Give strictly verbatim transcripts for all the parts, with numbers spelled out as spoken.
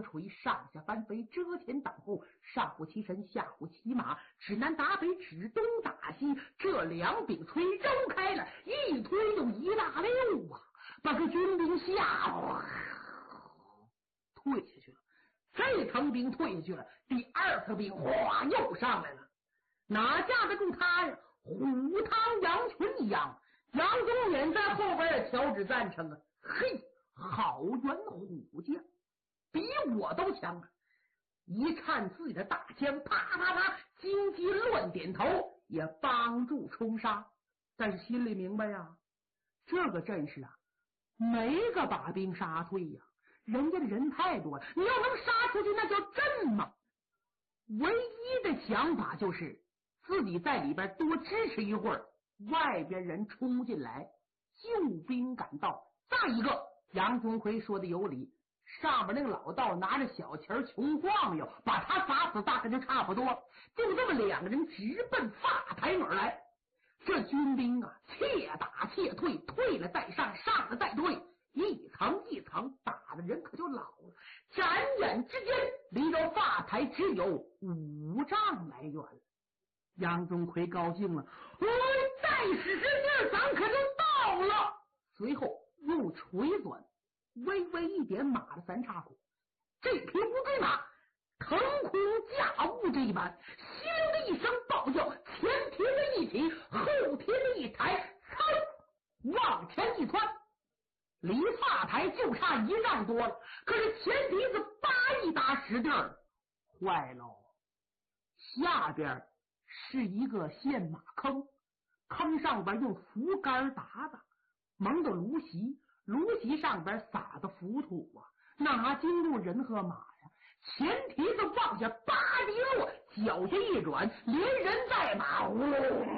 锤上下翻飞，遮前挡后，上乎其身，下乎其马，指南打北，指东打西。这两柄锤揉开了，一推就一大溜啊，把个军兵吓得退下去了。这层兵退下去了，第二层兵哗又上来了，哪架得住他呀？虎汤羊群一样。杨宗勉在后边乔治赞成啊，嘿，好员虎将，比我都强啊！一看自己的大枪，啪啪啪，金鸡乱点头，也帮助冲杀。但是心里明白呀，这个阵势啊，没个把兵杀退呀，人家的人太多了，你要能杀出去，那叫阵嘛。唯一的想法就是自己在里边多支持一会儿，外边人冲进来，救兵赶到。再一个，杨宗奎说的有理，上边那个老道拿着小钱穷晃悠，把他砸死大概就差不多。就这么两个人直奔发台而来。这军兵啊，且打且退，退了再上，上了再退，一层一层打的人可就老了。转眼之间，离着发台只有五丈来远了。杨宗奎高兴了，我再使使劲，咱可就到了。随后用锤钻微微一点马的三叉骨，这匹乌龟马腾空驾雾这一般，咻的一声暴叫，前蹄子一起，后蹄子一抬，噌往前一窜，离发台就差一丈多了。可是前蹄子叭一打使劲儿，坏喽，下边是一个陷马坑，坑上边用竹竿打的，蒙着芦席，芦席上边撒的浮土啊，哪经过人和马呀？前蹄子往下叭一落，脚下一转，连人带马呜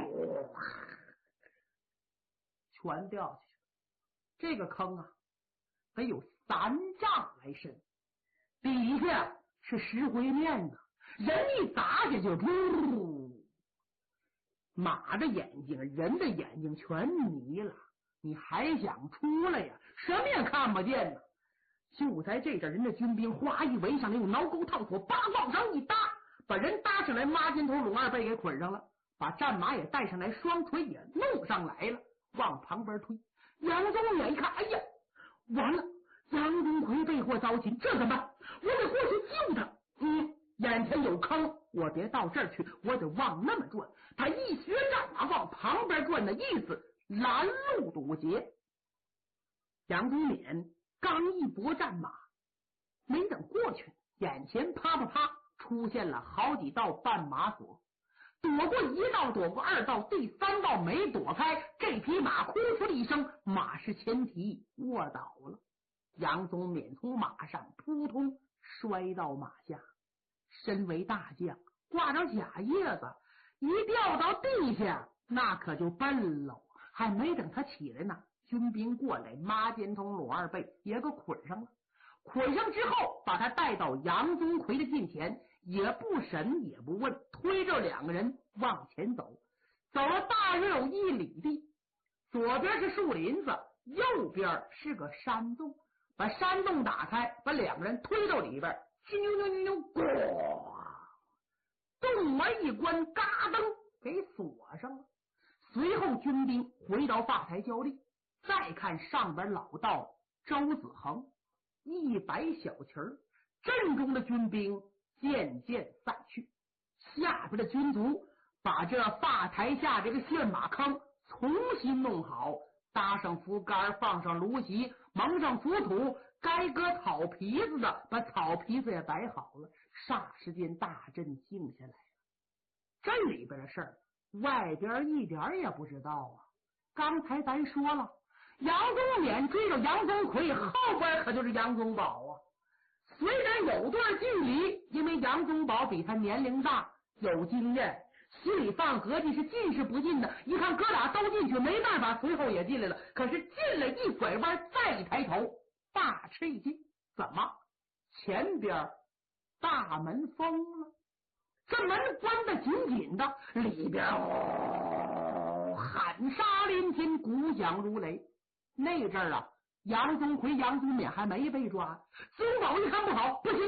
全掉下去了。这个坑啊，得有三丈来深，底下是石灰面呢，人一砸下去，噗，马的眼睛人的眼睛全迷了，你还想出来呀？什么也看不见呢。就在这阵，人的军兵哗一围上来，用挠钩套索叭往上一搭，把人搭上来，马肩头龙二背给捆上了，把战马也带上来，双腿也弄上来了，往旁边推。杨宗远一看，哎呀，完了，杨宗奎被祸遭擒，这怎么办？我得过去救他。嗯，眼前有坑，我别到这儿去，我得往那么转。他一学战马往旁边转的意思，拦路堵截。杨宗勉刚一拨战马，没等过去，眼前啪啪啪出现了好几道绊马索，躲过一道，躲过二道，第三道没躲开，这匹马哭出了一声，马是前蹄卧倒了。杨宗勉从马上扑通摔到马下，身为大将，挂着甲叶子，一掉到地下，那可就笨喽。还没等他起来呢，军兵过来，马肩头裸二背也给捆上了。捆上之后，把他带到杨宗奎的近前，也不审也不问，推着两个人往前走。走了大约有一里地，左边是树林子，右边是个山洞。把山洞打开，把两个人推到里边，咻扭扭扭，咣，洞门一关，嘎噔给锁上了。随后军兵回到发台交力，再看上边老道周子恒一摆小旗儿，阵中的军兵渐渐散去。下边的军卒把这发台下这个陷马坑重新弄好，搭上扶杆，放上芦席，蒙上浮土，该割草皮子的把草皮子也摆好了。霎时间大阵静下来了。这里边的事儿外边一点也不知道啊。刚才咱说了，杨宗勉追着杨宗奎，后边可就是杨宗保啊。虽然有段距离，因为杨宗保比他年龄大，有经验，心里放合计是进是不进的。一看哥俩都进去，没办法，随后也进来了。可是进了一拐弯，再一抬头，大吃一惊，怎么前边大门封了？这门关得紧紧的，里边哦喊杀连天，鼓响如雷。那阵儿啊，杨宗奎、杨宗勉还没被抓，宗保一看不好，不行。